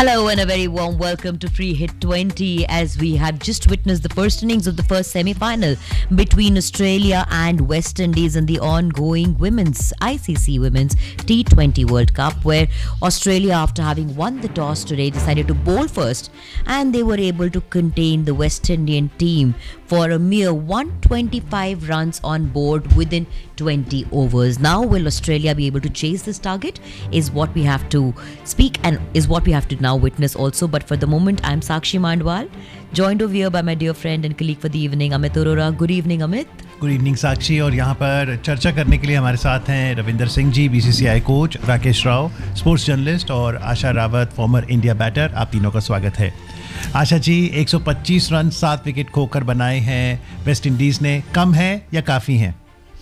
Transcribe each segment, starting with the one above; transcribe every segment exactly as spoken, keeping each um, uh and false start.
Hello and a very warm welcome to Free Hit twenty as we have just witnessed the first innings of the first semi-final between Australia and West Indies in the ongoing Women's I C C Women's T twenty World Cup, where Australia, after having won the toss today, decided to bowl first, and they were able to contain the West Indian team for a mere one hundred twenty-five runs on board within twenty overs. Now, will Australia be able to chase this target is what we have to speak and is what we have to now witness also. But for the moment, I'm Sakshi Mandwal, joined over here by my dear friend and colleague for the evening, Amit Arora. Good evening, Amit. Good evening साक्षी. और यहाँ पर चर्चा करने के लिए हमारे साथ हैं Ravinder Singh ji, BCCI coach, Rakesh Rao, sports journalist, और आशा रावत, फॉर्मर इंडिया बैटर. आप तीनों का स्वागत है. आशा जी, एक सौ पच्चीस रन सात विकेट खोकर बनाए हैं वेस्ट इंडीज़ ने. कम है या काफ़ी हैं?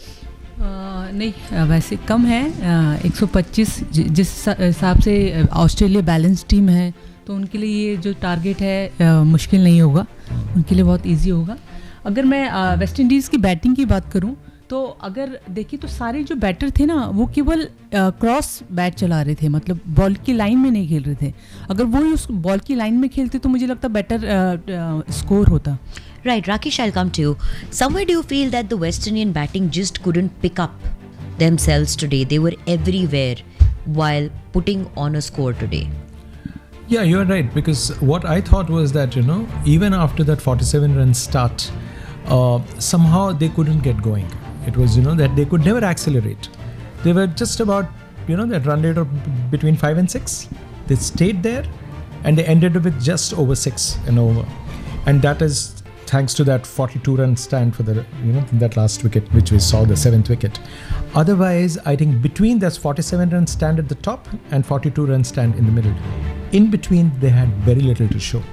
नहीं, वैसे कम है. एक सौ पच्चीस जिस हिसाब से ऑस्ट्रेलिया बैलेंस टीम है, तो उनके लिए ये जो टारगेट है मुश्किल नहीं होगा, उनके लिए बहुत इजी होगा. अगर मैं वेस्ट इंडीज़ की बैटिंग की बात करूं, तो अगर देखिए तो सारे जो बैटर थे ना, वो केवल क्रॉस बैट चला रहे थे, मतलब बॉल की लाइन में नहीं खेल रहे थे. अगर वो उस बॉल की लाइन में खेलते तो मुझे लगता बेटर स्कोर होता. Right, Rakesh, I'll come to you. Somewhere do you feel that the West Indian batting just couldn't pick up themselves today? They were everywhere while putting on a score today. Yeah, you're right, because what I thought was that, you know, even after that forty-seven run start, uh, somehow they couldn't get going. It was, you know, that they could never accelerate. They were just about, you know, that run rate of between five and six. They stayed there and they ended up with just over six and over. And that is thanks to that forty-two run stand for the, you know, that last wicket, which we saw, the seventh wicket. Otherwise, I think between that forty-seven run stand at the top and forty-two run stand in the middle, in between they had very little to show.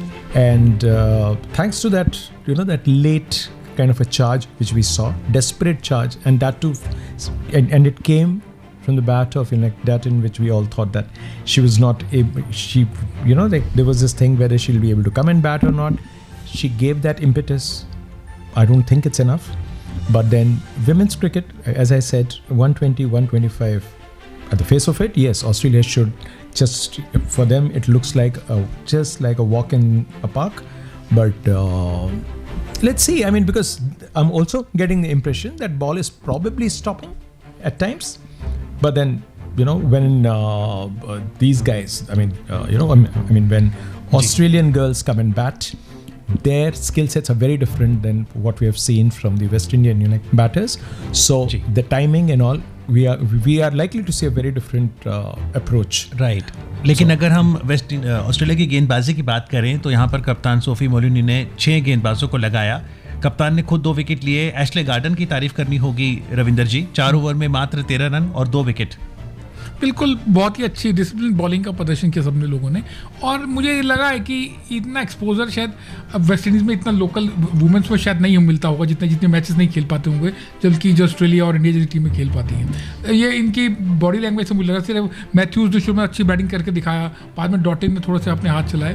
And uh, thanks to that, you know, that late kind of a charge which we saw, desperate charge, and that too, and, and it came from the bat of, you know, that in which we all thought that she was not able, she, you know, like there was this thing whether she'll be able to come and bat or not. She gave that impetus. I don't think it's enough. But then women's cricket, as I said, one twenty, one twenty-five. At the face of it, yes, Australia should just, for them, it looks like a, just like a walk in a park. But uh, let's see. I mean, because I'm also getting the impression that ball is probably stopping at times. But then, you know, when uh, uh, these guys, I mean, uh, you know, I mean, I mean, when Australian girls come and bat, their skill sets are very different than what we have seen from the West Indian, you know, batters. So Gee. the timing and all, we are we are likely to see a very different uh, approach. Right. लेकिन so, अगर हम waste Australia की गेंदबाजी की बात करें, तो यहाँ पर कप्तान सोफी मोलिनी ने छः गेंदबाजों को लगाया. कप्तान ने खुद दो विकेट लिए. एशले गार्डन की तारीफ करनी होगी रविंदर जी. चार ओवर में मात्र तेरह रन और दो विकेट. बिल्कुल, बहुत ही अच्छी डिसिप्लिन बॉलिंग का प्रदर्शन किया सबने लोगों ने. और मुझे ये लगा है कि इतना एक्सपोजर शायद अब वेस्ट इंडीज़ में इतना लोकल वुमेंस में शायद नहीं मिलता होगा, जितने जितने मैचेस नहीं खेल पाते होंगे जबकि जो ऑस्ट्रेलिया और इंडिया जैसी टीमें खेल पाती हैं. ये इनकी बॉडी लैंग्वेज से मुझे लगा. सिर्फ मैथ्यूज जो शो में अच्छी बैटिंग करके दिखाया, बाद में डॉटिन ने थोड़ा सा अपने हाथ चलाए,